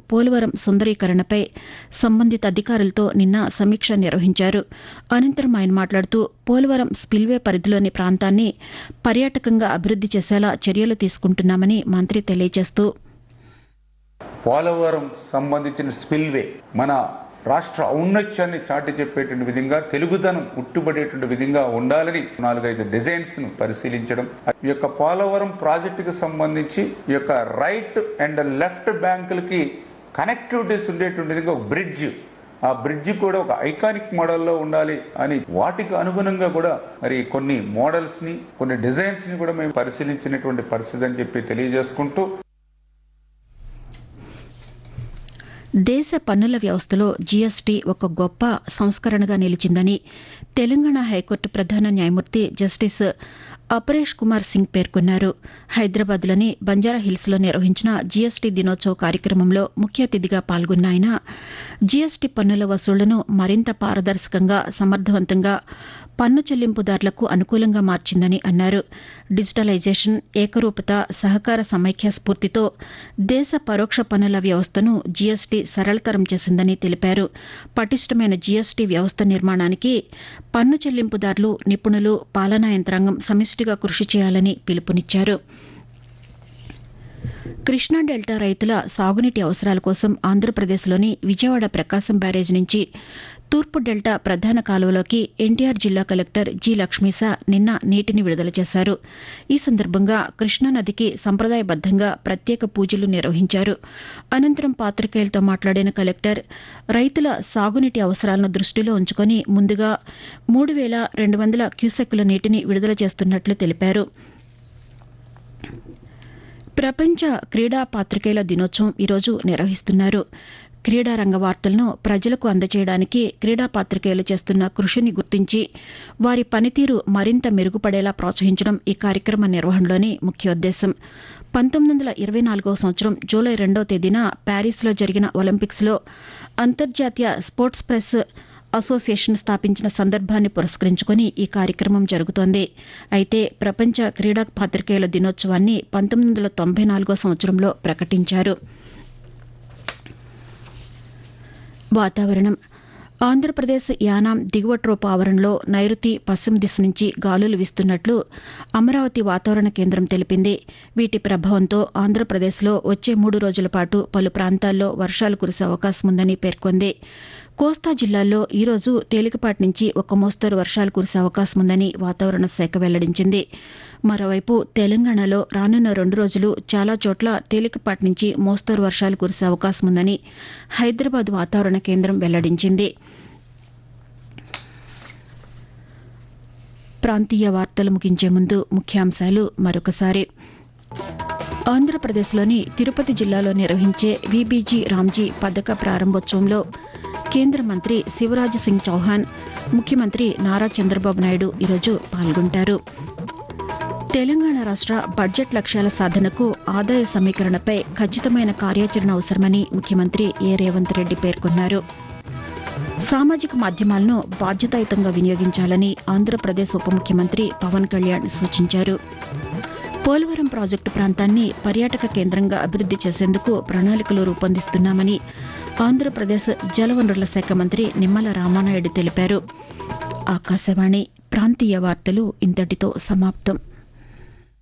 పోలవరం సుందరీకరణపై సంబంధిత అధికారులతో నిన్న సమీక్ష నిర్వహించారు. అనంతరం ఆయన మాట్లాడుతూ పోలవరం స్పిల్వే పరిధిలోని ప్రాంతాన్ని పర్యాటకంగా అభివృద్ది చేసేలా చర్యలు తీసుకుంటున్నామని మంత్రి తెలియజేస్తూ పోలవరం సంబంధించిన స్పిల్వే మన రాష్ట్ర ఔన్నత్యాన్ని చాటి చెప్పేటువంటి విధంగా తెలుగుదనం ఉట్టుబడేటువంటి విధంగా ఉండాలని 4-5 డిజైన్స్ ను పరిశీలించడం, ఈ యొక్క పోలవరం ప్రాజెక్టుకు సంబంధించి ఈ యొక్క రైట్ అండ్ లెఫ్ట్ బ్యాంకులకి కనెక్టివిటీస్ ఉండేటువంటి విధంగా ఒక బ్రిడ్జ్, ఆ బ్రిడ్జ్ కూడా ఒక ఐకానిక్ మోడల్లో ఉండాలి అని వాటికి అనుగుణంగా కూడా మరి కొన్ని మోడల్స్ ని కొన్ని డిజైన్స్ ని కూడా మేము పరిశీలించినటువంటి పరిస్థితి అని చెప్పి తెలియజేసుకుంటూ దేశ పన్నుల వ్యవస్థలో జీఎస్టీ ఒక గొప్ప సంస్కరణగా నిలిచిందని తెలంగాణ హైకోర్టు ప్రధాన న్యాయమూర్తి జస్టిస్ అపరేష్ కుమార్ సింగ్ పేర్కొన్నారు. హైదరాబాద్లోని బంజారాహిల్స్లో నిర్వహించిన జీఎస్టీ దినోత్సవ కార్యక్రమంలో ముఖ్య అతిథిగా పాల్గొన్న ఆయన జీఎస్టీ పన్నుల వసూళ్లను మరింత పారదర్శకంగా, సమర్థవంతంగా పన్ను చెల్లింపుదారులకు అనుకూలంగా మార్చిందని అన్నారు. డిజిటలైజేషన్, ఏకరూపత, సహకార సమైక్య స్ఫూర్తితో దేశ పరోక్ష పన్నుల వ్యవస్థను జీఎస్టీ సరళతరం చేసిందని తెలిపారు. పటిష్టమైన జీఎస్టీ వ్యవస్థ నిర్మాణానికి పన్ను చెల్లింపుదారులు, నిపుణులు, పాలనా యంత్రాంగం సమిష్టిగా కృషి చేయాలని పిలుపునిచ్చారు. కృష్ణా డెల్టా రైతుల సాగునీటి అవసరాల కోసం ఆంధ్రప్రదేశ్లోని విజయవాడ ప్రకాశం బ్యారేజ్ నుంచి తూర్పు డెల్టా ప్రధాన కాలువలోకి ఎన్టీఆర్ జిల్లా కలెక్టర్ జి లక్ష్మీశ నిన్న నీటిని విడుదల చేశారు. ఈ సందర్భంగా కృష్ణానదికి సంప్రదాయబద్దంగా ప్రత్యేక పూజలు నిర్వహించారు. అనంతరం పాతికేయులతో మాట్లాడిన కలెక్టర్ రైతుల సాగునీటి అవసరాలను దృష్టిలో ఉంచుకుని ముందుగా 3,200 క్యూసెక్కుల నీటిని విడుదల చేస్తున్నట్లు తెలిపారు. ప్రపంచ క్రీడా పాతికేయుల దినోత్సవం ఈరోజు నిర్వహిస్తున్నారు. క్రీడా రంగ వార్తలను ప్రజలకు అందజేయడానికి క్రీడా పాతికేయులు చేస్తున్న కృషిని గుర్తించి వారి పనితీరు మరింత మెరుగుపడేలా ప్రోత్సహించడం ఈ కార్యక్రమ నిర్వహణలోని ముఖ్యోద్దేశం. 1924వ సంవత్సరం జూలై 2వ తేదీన ప్యారిస్లో జరిగిన ఒలింపిక్స్లో అంతర్జాతీయ స్పోర్ట్స్ ప్రెస్ అసోసియేషన్ స్థాపించిన సందర్భాన్ని పురస్కరించుకుని ఈ కార్యక్రమం జరుగుతోంది. అయితే ప్రపంచ క్రీడా పాతికేయుల దినోత్సవాన్ని 1994వ సంవత్సరంలో ప్రకటించారు. వాతావరణం. ఆంధ్రప్రదేశ్ యానాం దిగువ ట్రోప్ ఆవరణలో నైరుతి పశ్చిమ దిశ నుంచి గాలులు వీస్తున్నట్లు అమరావతి వాతావరణ కేంద్రం తెలిపింది. వీటి ప్రభావంతో ఆంధ్రప్రదేశ్లో వచ్చే 3 రోజుల పాటు పలు ప్రాంతాల్లో వర్షాలు కురిసే అవకాశం ఉందని పేర్కొంది. కోస్తా జిల్లాల్లో ఈ రోజు తేలికపాటి నుంచి ఒక మోస్తరు వర్షాలు కురిసే అవకాశం ఉందని వాతావరణ శాఖ వెల్లడించింది. మరోవైపు తెలంగాణలో రానున్న 2 రోజులు చాలా చోట్ల తేలికపాటి నుంచి మోస్తరు వర్షాలు కురిసే అవకాశం ఉందని హైదరాబాద్ వాతావరణ కేంద్రం వెల్లడించింది. ప్రాంతీయ వార్తలు ముగించే ముందు ముఖ్యాంశాలు మరొకసారి. ఆంధ్రప్రదేశ్లోని తిరుపతి జిల్లాలో నిర్వహించే వీబీజీ రామ్జీ పథక ప్రారంభోత్సవంలో కేంద్ర మంత్రి శివరాజ్ సింగ్ చౌహాన్, ముఖ్యమంత్రి నారా చంద్రబాబు నాయుడు ఈరోజు పాల్గొంటారు. తెలంగాణ రాష్ట్ర బడ్జెట్ లక్ష్యాల సాధనకు ఆదాయ సమీకరణపై ఖచ్చితమైన కార్యాచరణ అవసరమని ముఖ్యమంత్రి ఏ రేవంత్ రెడ్డి పేర్కొన్నారు. సామాజిక మాధ్యమాలను బాధ్యతాయుతంగా వినియోగించాలని ఆంధ్రప్రదేశ్ ఉప ముఖ్యమంత్రి పవన్ కళ్యాణ్ సూచించారు. పోలవరం ప్రాజెక్టు ప్రాంతాన్ని పర్యాటక కేంద్రంగా అభివృద్ది చేసేందుకు ప్రణాళికలు రూపొందిస్తున్నామని ఆంధ్రప్రదేశ్ జలవనరుల శాఖ మంత్రి నిమ్మల రామానాయుడు తెలిపారు. ఆకాశవాణి ప్రాంతీయ వార్తలు ఇంతటితో సమాప్తం.